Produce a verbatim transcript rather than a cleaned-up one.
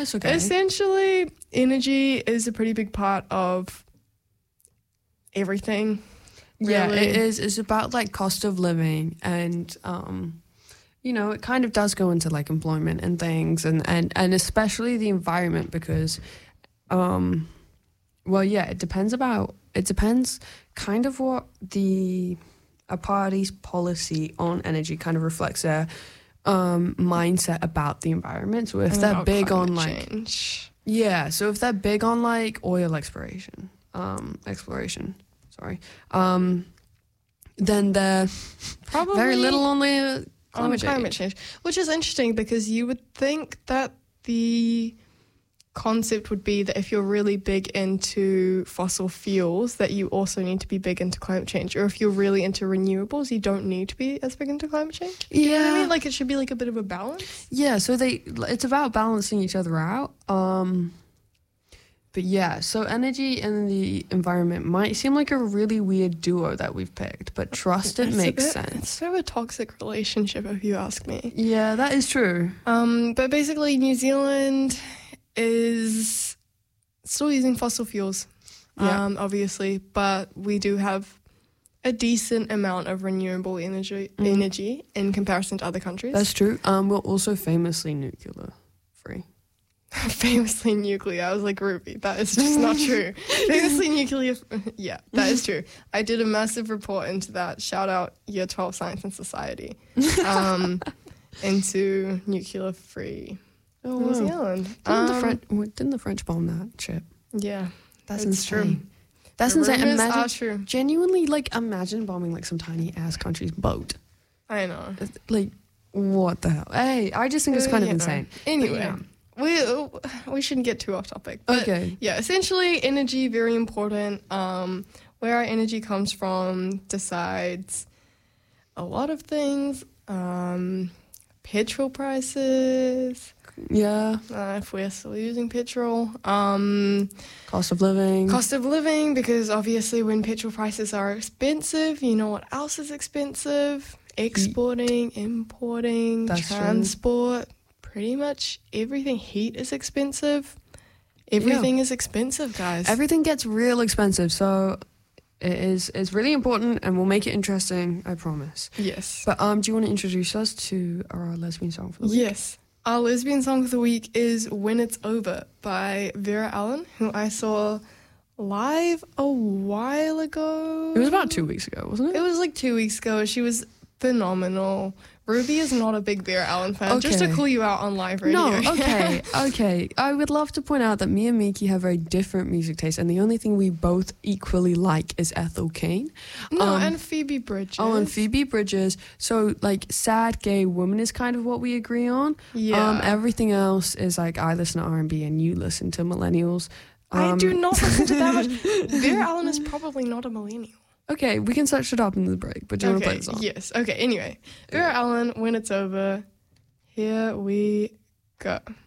it's okay. Essentially, energy is a pretty big part of everything. Yeah, really. it is. It's about like cost of living, and um, you know, it kind of does go into like employment and things, and and and especially the environment because, um, well, yeah, it depends about it depends kind of what the a party's policy on energy kind of reflects their um mindset about the environment. So if And they're about big on climate like change. yeah, so if they're big on like oil exploration, um, exploration, sorry, um, then they're Probably very little on the on climate change. climate change, which is interesting because you would think that the concept would be that if you're really big into fossil fuels, that you also need to be big into climate change, or if you're really into renewables, you don't need to be as big into climate change. You know what I mean? Like it should be like a bit of a balance. Yeah, so they it's about balancing each other out. Um, but yeah, so energy and the environment might seem like a really weird duo that we've picked, but trust it It's a makes bit- sense. It's sort of a toxic relationship, if you ask me. Yeah, that is true. Um, but basically, New Zealand is still using fossil fuels, Yeah. um, obviously, but we do have a decent amount of renewable energy Mhm. energy in comparison to other countries. That's true. Um, we're also famously nuclear free. Famously nuclear. I was like, Ruby, that is just not true. Famously nuclear. Yeah, that is true. I did a massive report into that. Shout out Year twelve Science and Society. Um, into nuclear free Oh, New wow. Zealand. Didn't, Um, the French, didn't the French bomb that ship? Yeah, That's it's insane. true. That's The insane. rumors Imagine, are true. genuinely, like, imagine bombing, like, some tiny-ass country's boat. I know. Like, what the hell? Hey, I just think it's Uh, kind of you know. insane. Anyway, But, we we shouldn't get too off topic. But Okay. yeah, essentially, energy very important. Um, where our energy comes from decides a lot of things. Um, petrol prices. Yeah, Uh, if we're still using petrol. Um, cost of living. cost of living, because obviously when petrol prices are expensive, you know what else is expensive? Exporting, importing, That's true. transport, pretty much everything. Heat is expensive. Everything is expensive, guys. Everything gets real expensive, so it is it's really important, and we'll make it interesting, I promise. yes. But um, do you want to introduce us to our lesbian song for the week? Yes. Our lesbian song of the week is When It's Over by Vera Allen, who I saw live a while ago. It was about two weeks ago, wasn't it? It was like two weeks ago. She was phenomenal. Ruby is not a big Vera Allen fan, just to Okay. call you out on live radio. No, okay, okay. I would love to point out that me and Miki have very different music tastes, and the only thing we both equally like is Ethel Cain. No, Um, and Phoebe Bridges. Oh, and Phoebe Bridges. So, like, sad gay woman is kind of what we agree on. Yeah. Um, everything else is like I listen to R and B and you listen to millennials. I Um, do not listen to that much. Vera Allen is probably not a millennial. Okay, we can search it up in the break, but do you want to play Okay, the song? yes. Okay, anyway. Vera Allen, When It's Over. Here we go.